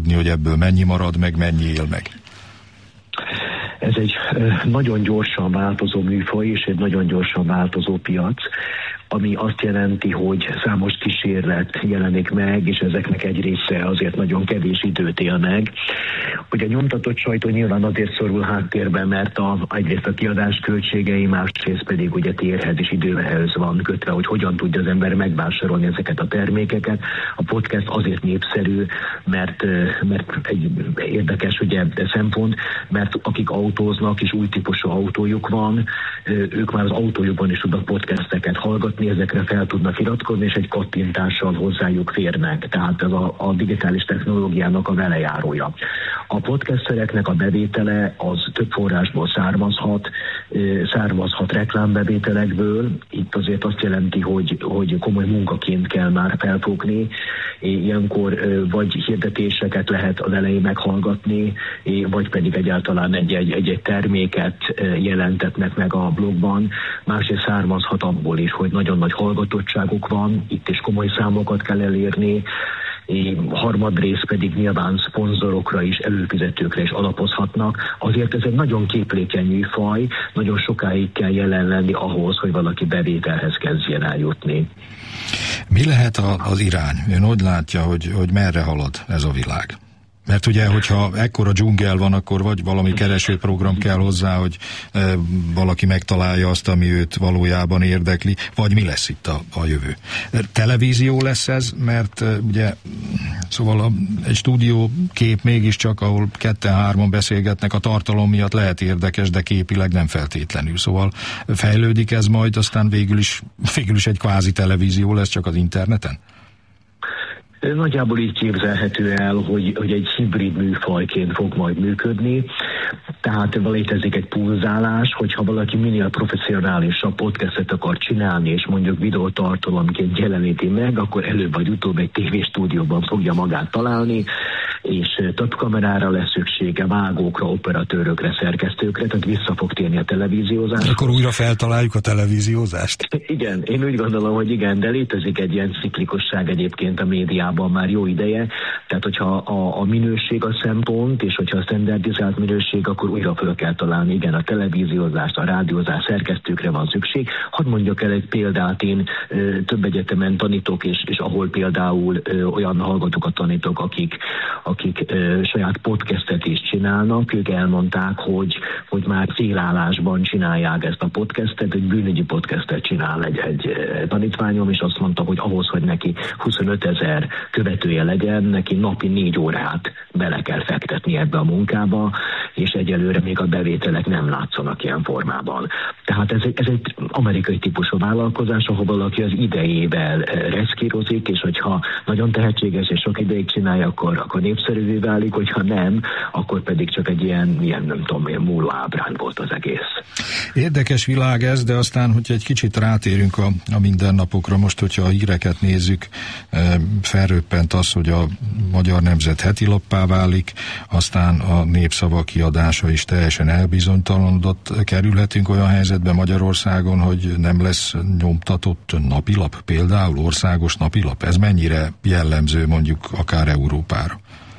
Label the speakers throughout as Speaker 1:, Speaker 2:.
Speaker 1: tudni, hogy ebből mennyi marad, meg mennyi él meg?
Speaker 2: Ez egy nagyon gyorsan változó műfaj, és egy nagyon gyorsan változó piac, ami azt jelenti, hogy számos kísérlet jelenik meg, és ezeknek egy része azért nagyon kevés időt él meg. Ugye a nyomtatott sajtó nyilván azért szorul háttérben, mert egyrészt a kiadás költségei, másrészt pedig ugye térhez és időhez van kötve, hogy hogyan tudja az ember megvásárolni ezeket a termékeket. A podcast azért népszerű, mert egy érdekes ugye szempont, mert akik autóznak és új típusú autójuk van, ők már az autójukban is tudnak podcasteket hallgatni, ezekre fel tudnak iratkozni, és egy kattintással hozzájuk férnek. Tehát ez a digitális technológiának a velejárója. A podcastereknek a bevétele az több forrásból származhat reklámbevételekből. Itt azért azt jelenti, hogy komoly munkaként kell már felfogni. Ilyenkor vagy hirdetéseket lehet az elején meghallgatni, vagy pedig egyáltalán egy terméket jelentetnek meg a blogban. Másrészt származhat abból is, hogy nagyon nagy hallgatottságuk van, itt is komoly számokat kell elérni, harmadrészt pedig nyilván szponzorokra is, előfizetőkre is alapozhatnak. Azért ez egy nagyon képlékeny műfaj, nagyon sokáig kell jelen lenni ahhoz, hogy valaki bevételhez kezdjen eljutni.
Speaker 1: Mi lehet az irány? Ön hogy látja, hogy merre halad ez a világ? Mert ugye, hogyha ekkora dzsungel van, akkor vagy valami keresőprogram kell hozzá, hogy valaki megtalálja azt, ami őt valójában érdekli, vagy mi lesz itt a jövő. Televízió lesz ez, mert ugye, szóval egy stúdiókép mégiscsak, ahol 2-3 beszélgetnek, a tartalom miatt lehet érdekes, de képileg nem feltétlenül. Szóval fejlődik ez majd, aztán végül is egy kvázi televízió lesz, csak az interneten?
Speaker 2: Nagyjából így képzelhető el, hogy egy hibrid műfajként fog majd működni. Tehát létezik egy pulzálás, hogyha valaki minél professzionálisabb podcastet akar csinálni, és mondjuk videótartalomként jeleníti meg, akkor előbb vagy utóbb egy tévéstúdióban fogja magát találni, és több kamerára lesz szüksége, vágókra, operatőrökre, szerkesztőkre, tehát vissza fog térni a televíziózás.
Speaker 1: Akkor újra feltaláljuk a televíziózást?
Speaker 2: Igen, én úgy gondolom, hogy igen, de létezik egy ilyen ciklikusság egyébként a médiában már jó ideje, tehát hogyha a minőség a szempont, és hogyha a standardizált minőség, akkor újra fel kell találni, igen, a televíziózást, a rádiózást, szerkesztőkre van szükség. Hadd mondjak el egy példát, én több egyetemen tanítok, és ahol például olyan hallgatókat tanítok, akik saját podcastet is csinálnak, ők elmondták, hogy már félállásban csinálják ezt a podcastet, egy bűnügyi podcastet csinál egy tanítványom, és azt mondta, hogy ahhoz, hogy neki 25 000 követője legyen, neki napi 4 órát bele kell fektetni ebbe a munkába, és egyelőre még a bevételek nem látszanak ilyen formában. Tehát ez egy amerikai típusú vállalkozás, ahol valaki az idejével reszkírozik, és hogyha nagyon tehetséges és sok ideig csinálja, akkor népszerűvé válik, hogyha nem, akkor pedig csak egy ilyen nem tudom, ilyen múló ábránd volt az egész.
Speaker 1: Érdekes világ ez, de aztán, hogyha egy kicsit rátérünk a mindennapokra, most, hogyha a híreket nézzük, felröppent az, hogy a Magyar Nemzet hetilappá válik, aztán a Népszava kiadása is teljesen elbizonytalanodott. Kerülhetünk olyan helyzetbe Magyarországon, hogy nem lesz nyomtatott napilap, például országos napilap? Ez mennyire jellemző mondjuk akár Európára?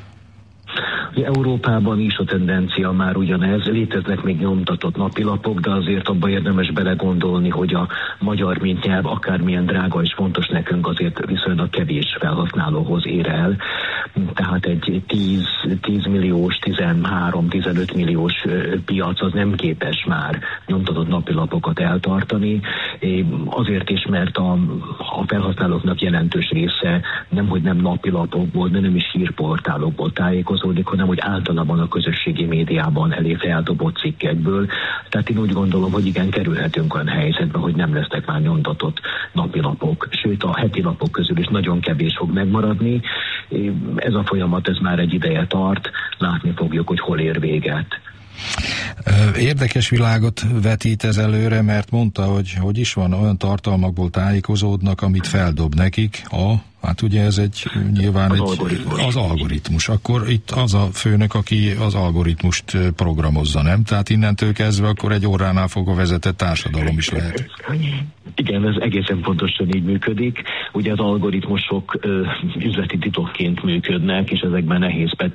Speaker 2: Európában is a tendencia már ugyanez, léteznek még nyomtatott napilapok, de azért abban érdemes belegondolni, hogy a magyar mint nyelv akármilyen drága és fontos nekünk, azért viszonylag kevés felhasználóhoz ér el. Tehát egy 10 milliós, 13-15 milliós piac az nem képes már nyomtatott napilapokat eltartani. Azért is, mert a felhasználóknak jelentős része nemhogy nem napilapokból, de nem is hírportálokból tájékozódik, hanem hogy általában a közösségi médiában elé feldobott cikkekből. Tehát én úgy gondolom, hogy igen, kerülhetünk olyan helyzetbe, hogy nem lesznek már nyomtatott napilapok, sőt a heti lapok közül is nagyon kevés fog megmaradni. Ez a folyamat, ez már egy ideje tart, látni fogjuk, hogy hol ér véget.
Speaker 1: Érdekes világot vetít ez előre, mert mondta, hogy is van, olyan tartalmakból tájékozódnak, amit feldob nekik hát ugye ez nyilván az algoritmus. Akkor itt az a főnök, aki az algoritmust programozza, nem? Tehát innentől kezdve akkor egy óránál fogva vezetett társadalom is lehet.
Speaker 2: Igen, ez egészen pontosan így működik. Ugye az algoritmusok üzleti titokként működnek, és ezekben nehéz